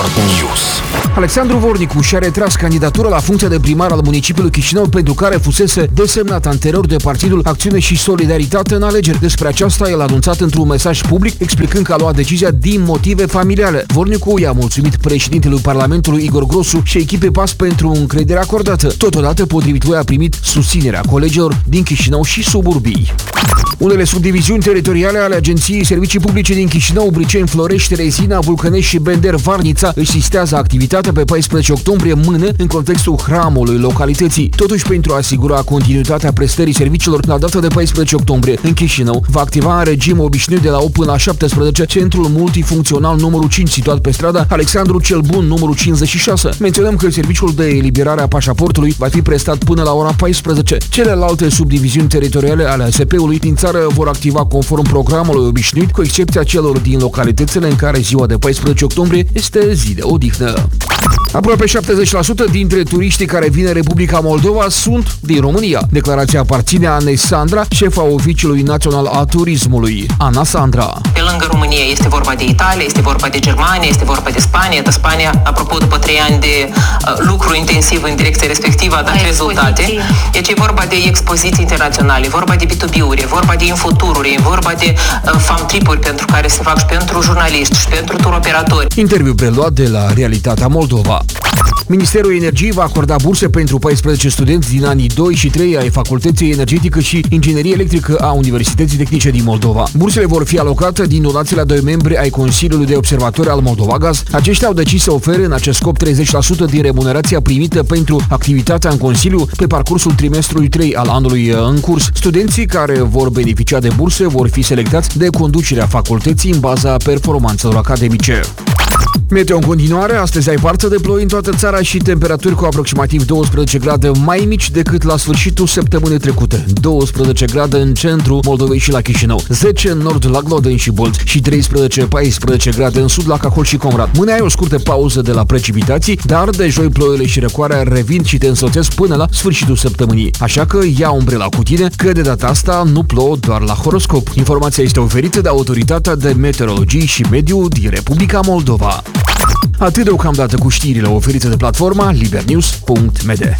Sport News. Alexandru Vornicu și-a retras candidatura la funcția de primar al municipiului Chișinău, pentru care fusese desemnat anterior de Partidul Acțiune și Solidaritate în alegeri. Despre aceasta el a anunțat într-un mesaj public, explicând că a luat decizia din motive familiale. Vornicu i-a mulțumit președintelui Parlamentului Igor Grosu și echipei PAS pentru încrederea acordată. Totodată, potrivit lui, a primit susținerea colegilor din Chișinău și suburbii. Unele subdiviziuni teritoriale ale Agenției Servicii Publice din Chișinău, Briceni, Florești, Rezina, Vulcănești și Bender-Varnița își sistează activitatea pe 14 octombrie mână în contextul hramului localității. Totuși, pentru a asigura continuitatea prestării serviciilor, la data de 14 octombrie, în Chișinău, va activa în regim obișnuit de la 8 până la 17 centrul multifuncțional numărul 5, situat pe strada Alexandru cel Bun, numărul 56. Menționăm că serviciul de eliberare a pașaportului va fi prestat până la ora 14. Celelalte subdiviziuni teritoriale ale ASP-ului din țară vor activa conform programului obișnuit, cu excepția celor din localitățile în care ziua de 14 octombrie este zi de odihnă. Aproape 70% dintre turiștii care vin în Republica Moldova sunt din România. Declarația aparține Anei Sandra, șefa Oficiului Național a Turismului. Ana Sandra. Pe lângă România este vorba de Italia, este vorba de Germania, este vorba de Spania. Spania, apropo, după 3 ani de lucru intensiv în direcția respectivă, a dat rezultate. Deci e vorba de expoziții internaționale, vorba de B2B-uri, vorba de infotururi, vorba de fam trip-uri pentru care se fac și pentru jurnaliști și pentru turoperatori. Interviu preluat de la Realitatea Moldova. Ministerul Energiei va acorda burse pentru 14 studenți din anii 2 și 3 ai Facultății Energetică și Inginerie Electrică a Universității Tehnice din Moldova. Bursele vor fi alocate din donațiile a 2 membri ai Consiliului de Observatori al Moldovagaz. Aceștia au decis să ofere în acest scop 30% din remunerația primită pentru activitatea în Consiliu pe parcursul trimestrului 3 al anului în curs. Studenții care vor beneficia de burse vor fi selectați de conducerea facultății în baza performanțelor academice. Meteo în continuare, astăzi ai parte de ploi în toată țara și temperaturi cu aproximativ 12 grade mai mici decât la sfârșitul săptămânii trecute. 12 grade în centru Moldovei și la Chișinău, 10 în nord la Glodeni și Bolț și 13-14 grade în sud la Cahol și Comrat. Mâine ai o scurtă pauză de la precipitații, dar de joi ploile și răcoarea revin și te însoțesc până la sfârșitul săptămânii. Așa că ia umbrela cu tine, că de data asta nu plouă doar la horoscop. Informația este oferită de Autoritatea de Meteorologie și Mediu din Republica Moldova. Atât deocamdată cu știrile oferite de platforma libernews.md.